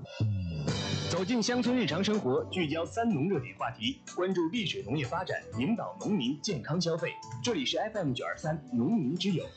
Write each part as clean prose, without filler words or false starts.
走进乡村日常生活，聚焦三农热点话题，关注丽水农业发展，引导农民健康消费。这里是 FM923农民之友。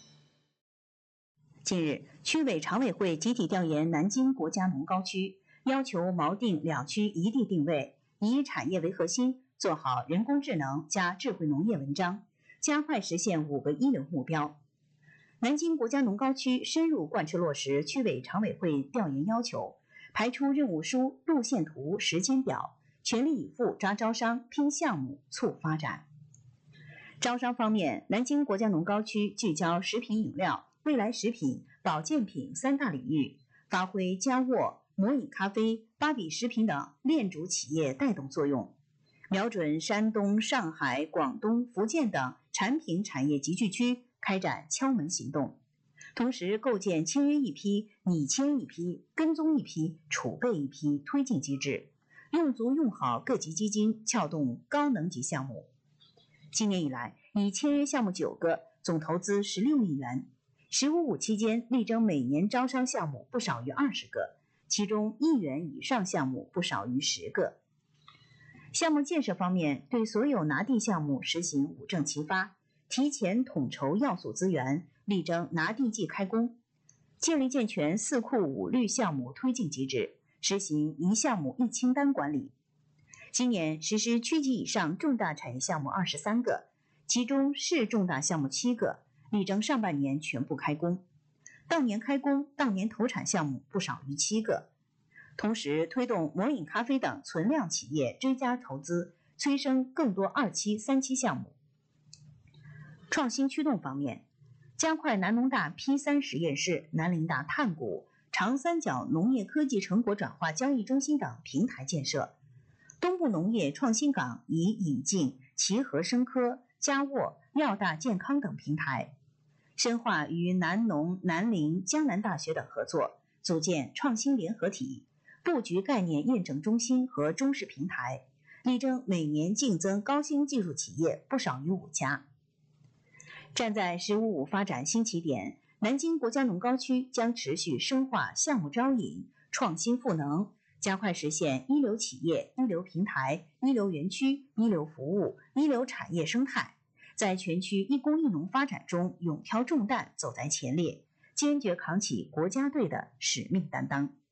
近日，区委常委会集体调研南京国家农高区，要求锚定两区一地定位，以产业为核心，做好人工智能加智慧农业文章，加快实现5个一流目标。南京国家农高区深入贯彻落实区委常委会调研要求，排出任务书、路线图、时间表，全力以赴抓招商、拼项目、促发展。招商方面，南京国家农高区聚焦食品饮料、未来食品、保健品3大领域，发挥佳沃、魔饮咖啡、芭比食品等链主企业带动作用，瞄准山东、上海、广东、福建等产品产业集聚区，开展敲门行动。同时构建签约一批、拟签一批、跟踪一批、储备一批推进机制，用足用好各级基金，撬动高能级项目。今年以来，已签约项目9个，总投资16亿元。“15+5”期间，力争每年招商项目不少于20个，其中1亿元以上项目不少于10个。项目建设方面，对所有拿地项目实行5证齐发，提前统筹要素资源，力争拿地即开工，建立健全4库5绿项目推进机制，实行1项目1清单管理。今年实施区级以上重大产业项目23个，其中市重大项目7个，力争上半年全部开工。当年开工、当年投产项目不少于7个。同时推动魔饮咖啡等存量企业追加投资，催生更多2期、3期项目。创新驱动方面，加快南农大 P3 实验室、南林大碳谷、长三角农业科技成果转化交易中心等平台建设。东部农业创新港已引进齐禾生科、佳沃、药大健康等平台，深化与南农、南林、江南大学等合作，组建创新联合体，布局概念验证中心和中试平台，力争每年竞增高新技术企业不少于5家。站在“15+5”发展新起点，南京国家农高区将持续深化项目招引、创新赋能，加快实现一流企业、一流平台、一流园区、一流服务、一流产业生态，在全区一工一农发展中勇挑重担，走在前列，坚决扛起国家队的使命担当。